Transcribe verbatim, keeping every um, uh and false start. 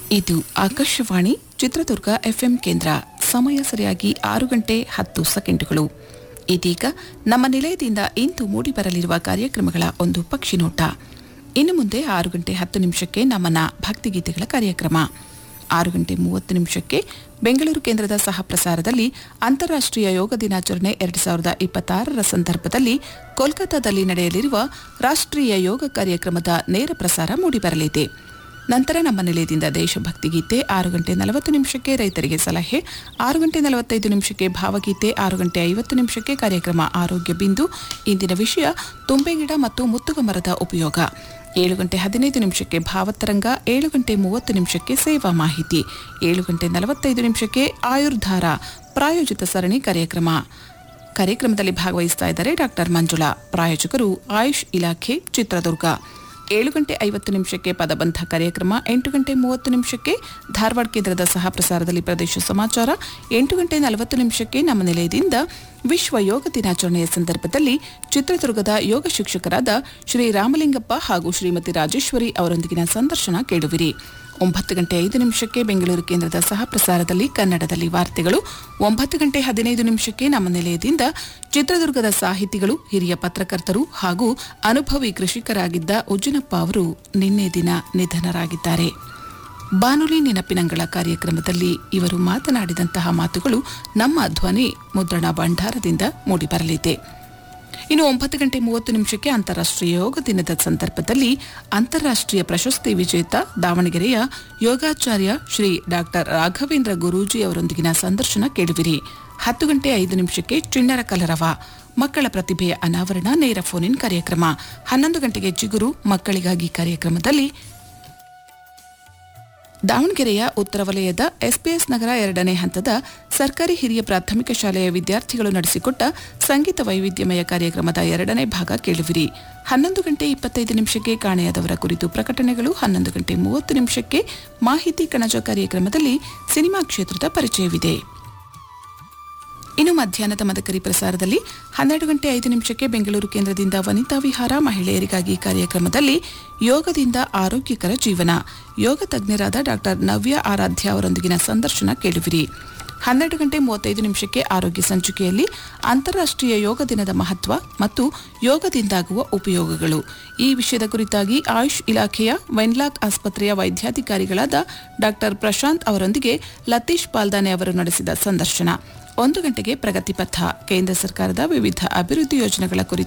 ಇದು ಆಕಾಶವಾಣಿ ಚಿತ್ರದುರ್ಗ ಎಫ್ಎಂ ಕೇಂದ್ರ. ಸಮಯ ಸರಿಯಾಗಿ ಆರು ಗಂಟೆ ಹತ್ತು ಸೆಕೆಂಡುಗಳು. ಇದೀಗ ನಮ್ಮ ನಿಲಯದಿಂದ ಇಂದು ಮೂಡಿಬರಲಿರುವ ಕಾರ್ಯಕ್ರಮಗಳ ಒಂದು ಪಕ್ಷಿನೋಟ. ಇನ್ನು ಮುಂದೆ ಆರು ಗಂಟೆ ಹತ್ತು ನಿಮಿಷಕ್ಕೆ ನಮನ ಭಕ್ತಿಗೀತೆಗಳ ಕಾರ್ಯಕ್ರಮ. ಆರು ಗಂಟೆ ಮೂವತ್ತು ನಿಮಿಷಕ್ಕೆ ಬೆಂಗಳೂರು ಕೇಂದ್ರದ ಸಹ ಪ್ರಸಾರದಲ್ಲಿ ಅಂತಾರಾಷ್ಟ್ರೀಯ ಯೋಗ ದಿನಾಚರಣೆ ಎರಡು ಸಾವಿರದ ಇಪ್ಪತ್ತಾರರ ಸಂದರ್ಭದಲ್ಲಿ ಕೋಲ್ಕತ್ತಾದಲ್ಲಿ ನಡೆಯಲಿರುವ ರಾಷ್ಟ್ರೀಯ ಯೋಗ ಕಾರ್ಯಕ್ರಮದ ನೇರ ಪ್ರಸಾರ ಮೂಡಿಬರಲಿದೆ. ನಂತರ ನಮ್ಮ ನಿಲಯದಿಂದ ದೇಶಭಕ್ತಿ ಗೀತೆ. ಆರು ಗಂಟೆ ನಲವತ್ತು ನಿಮಿಷಕ್ಕೆ ರೈತರಿಗೆ ಸಲಹೆ. ಆರು ಗಂಟೆ ನಲವತ್ತೈದು ನಿಮಿಷಕ್ಕೆ ಭಾವಗೀತೆ. ಆರು ಗಂಟೆ ಐವತ್ತು ನಿಮಿಷಕ್ಕೆ ಕಾರ್ಯಕ್ರಮ ಆರೋಗ್ಯ ಬಿಂದು. ಇಂದಿನ ವಿಷಯ ತುಂಬೆಗಿಡ ಮತ್ತು ಮುತ್ತುಗ ಮರದ ಉಪಯೋಗ. ಏಳು ಗಂಟೆ ಹದಿನೈದು ನಿಮಿಷಕ್ಕೆ ಭಾವತರಂಗ. ಏಳು ಗಂಟೆ ಮೂವತ್ತು ನಿಮಿಷಕ್ಕೆ ಸೇವಾ ಮಾಹಿತಿ. ಏಳು ಗಂಟೆ ನಲವತ್ತೈದು ನಿಮಿಷಕ್ಕೆ ಆಯುರ್ಧಾರ ಪ್ರಾಯೋಜಿತ ಸರಣಿ ಕಾರ್ಯಕ್ರಮ. ಕಾರ್ಯಕ್ರಮದಲ್ಲಿ ಭಾಗವಹಿಸ್ತಾ ಇದ್ದಾರೆ ಡಾಕ್ಟರ್ ಮಂಜುಳಾ. ಪ್ರಾಯೋಜಕರು ಆಯುಷ್ ಇಲಾಖೆ ಚಿತ್ರದುರ್ಗ. ಏಳು ಗಂಟೆ ಐವತ್ತು ನಿಮಿಷಕ್ಕೆ ಪದಬಂಧ ಕಾರ್ಯಕ್ರಮ. ಎಂಟು ಗಂಟೆ ಮೂವತ್ತು ನಿಮಿಷಕ್ಕೆ ಧಾರವಾಡ ಕೇಂದ್ರದ ಸಹ ಪ್ರಸಾರದಲ್ಲಿ ಪ್ರದೇಶ ಸಮಾಚಾರ. ಎಂಟು ಗಂಟೆ ನಲವತ್ತು ನಿಮಿಷಕ್ಕೆ ನಮ್ಮ ನಿಲಯದಿಂದ ವಿಶ್ವ ಯೋಗ ದಿನಾಚರಣೆಯ ಸಂದರ್ಭದಲ್ಲಿ ಚಿತ್ರದುರ್ಗದ ಯೋಗ ಶಿಕ್ಷಕರಾದ ಶ್ರೀ ರಾಮಲಿಂಗಪ್ಪ ಹಾಗೂ ಶ್ರೀಮತಿ ರಾಜೇಶ್ವರಿ ಅವರೊಂದಿಗಿನ ಸಂದರ್ಶನ ಕೇಳುವಿರಿ. ಒಂಬತ್ತು ಗಂಟೆ ಐದು ನಿಮಿಷಕ್ಕೆ ಬೆಂಗಳೂರು ಕೇಂದ್ರದ ಸಹ ಪ್ರಸಾರದಲ್ಲಿ ಕನ್ನಡದಲ್ಲಿ ವಾರ್ತೆಗಳು. ಒಂಬತ್ತು ಗಂಟೆ ಹದಿನೈದು ನಿಮಿಷಕ್ಕೆ ನಮ್ಮ ನಿಲಯದಿಂದ ಚಿತ್ರದುರ್ಗದ ಸಾಹಿತಿಗಳು, ಹಿರಿಯ ಪತ್ರಕರ್ತರು ಹಾಗೂ ಅನುಭವಿ ಕೃಷಿಕರಾಗಿದ್ದ ಉಜ್ಜನಪ್ಪ ಅವರು ನಿನ್ನೆ ದಿನ ನಿಧನರಾಗಿದ್ದಾರೆ. ಬಾನುಲಿ ನೆನಪಿನಂಗಳ ಕಾರ್ಯಕ್ರಮದಲ್ಲಿ ಇವರು ಮಾತನಾಡಿದಂತಹ ಮಾತುಗಳು ನಮ್ಮ ಧ್ವನಿ ಮುದ್ರಣ ಭಂಡಾರದಿಂದ ಮೂಡಿಬರಲಿದೆ. ಇನ್ನು ಒಂಬತ್ತು ಗಂಟೆ ಮೂವತ್ತು ನಿಮಿಷಕ್ಕೆ ಅಂತಾರಾಷ್ಟ್ರೀಯ ಯೋಗ ದಿನದ ಸಂದರ್ಭದಲ್ಲಿ ಅಂತಾರಾಷ್ಟ್ರೀಯ ಪ್ರಶಸ್ತಿ ವಿಜೇತ ದಾವಣಗೆರೆಯ ಯೋಗಾಚಾರ್ಯ ಶ್ರೀ ಡಾಕ್ಟರ್ ರಾಘವೇಂದ್ರ ಗುರೂಜಿ ಅವರೊಂದಿಗಿನ ಸಂದರ್ಶನ ಕೇಳುವಿರಿ. ಹತ್ತು ಗಂಟೆ ಐದು ನಿಮಿಷಕ್ಕೆ ಚಿಣ್ಣರ ಕಲರವ ಮಕ್ಕಳ ಪ್ರತಿಭೆಯ ಅನಾವರಣ ನೇರ ಫೋನ್ ಇನ್ ಕಾರ್ಯಕ್ರಮ. ಹನ್ನೊಂದು ಗಂಟೆಗೆ ಚಿಗುರು ಮಕ್ಕಳಿಗಾಗಿ ಕಾರ್ಯಕ್ರಮದಲ್ಲಿ ದಾವಣಗೆರೆಯ ಉತ್ತರ ವಲಯದ ಎಸ್ಪಿಎಸ್ ನಗರ ಎರಡನೇ ಹಂತದ ಸರ್ಕಾರಿ ಹಿರಿಯ ಪ್ರಾಥಮಿಕ ಶಾಲೆಯ ವಿದ್ಯಾರ್ಥಿಗಳು ನಡೆಸಿಕೊಟ್ಟ ಸಂಗೀತ ವೈವಿಧ್ಯಮಯ ಕಾರ್ಯಕ್ರಮದ ಎರಡನೇ ಭಾಗ ಕೇಳುವಿರಿ. ಹನ್ನೊಂದು ಗಂಟೆ ಇಪ್ಪತ್ತೈದು ನಿಮಿಷಕ್ಕೆ ಕಾಣೆಯಾದವರ ಕುರಿತು ಪ್ರಕಟಣೆಗಳು. ಹನ್ನೊಂದು ಗಂಟೆ ಮೂವತ್ತು ನಿಮಿಷಕ್ಕೆ ಮಾಹಿತಿ ಕಣಜ ಕಾರ್ಯಕ್ರಮದಲ್ಲಿ ಸಿನಿಮಾ ಕ್ಷೇತ್ರದ ಪರಿಚಯವಿದೆ. ಇನ್ನು ಮಧ್ಯಾಹ್ನದ ಮದಕರಿ ಪ್ರಸಾರದಲ್ಲಿ ಹನ್ನೆರಡು ಗಂಟೆ ಐದು ನಿಮಿಷಕ್ಕೆ ಬೆಂಗಳೂರು ಕೇಂದ್ರದಿಂದ ವನಿತಾ ವಿಹಾರ ಮಹಿಳೆಯರಿಗಾಗಿ ಕಾರ್ಯಕ್ರಮದಲ್ಲಿ ಯೋಗದಿಂದ ಆರೋಗ್ಯಕರ ಜೀವನ ಯೋಗ ತಜ್ಞರಾದ ಡಾಕ್ಟರ್ ನವ್ಯ ಆರಾಧ್ಯ ಅವರೊಂದಿಗಿನ ಸಂದರ್ಶನ ಕೇಳುವಿರಿ. ಹನ್ನೆರಡು ಗಂಟೆ ಮೂವತ್ತೈದು ನಿಮಿಷಕ್ಕೆ ಆರೋಗ್ಯ ಸಂಚಿಕೆಯಲ್ಲಿ ಅಂತಾರಾಷ್ಟ್ರೀಯ ಯೋಗ ದಿನದ ಮಹತ್ವ ಮತ್ತು ಯೋಗದಿಂದಾಗುವ ಉಪಯೋಗಗಳು ಈ ವಿಷಯದ ಕುರಿತಾಗಿ ಆಯುಷ್ ಇಲಾಖೆಯ ವೆನ್ಲಾಕ್ ಆಸ್ಪತ್ರೆಯ ವೈದ್ಯಾಧಿಕಾರಿಗಳಾದ ಡಾಕ್ಟರ್ ಪ್ರಶಾಂತ್ ಅವರೊಂದಿಗೆ ಲತೀಶ್ ಪಾಲ್ದಾನೆ ಅವರು ನಡೆಸಿದ ಸಂದರ್ಶನ. ಒಂದು ಗಂಟೆಗೆ ಪ್ರಗತಿ ಪಥ ಕೇಂದ್ರ ಸರ್ಕಾರದ ವಿವಿಧ ಅಭಿವೃದ್ಧಿ ಯೋಜನೆಗಳ ಕುರಿತು